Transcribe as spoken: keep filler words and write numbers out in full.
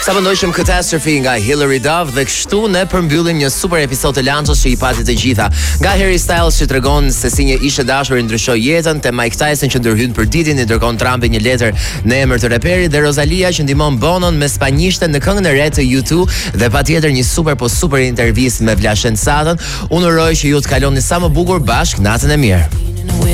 Sa më ndojshëm Catastrophe nga Hilary Duff dhe kështu ne përmbyllim një super episod të Lanços që i pati të gjitha. Nga Harry Styles që tregon se si një ish e dashur i ndryshoi jetën, te Mike Tyson që ndërhyn për ditën i dërgon Trumpi një letër në emër të reperit dhe Rosalia që ndihmon Bonon me spanjishte në këngën e re të U two dhe patjetër një super po super intervistë me Vlashen Satën. Unë uroj që ju të kaloni sa më bukur bashkë natën e mirë.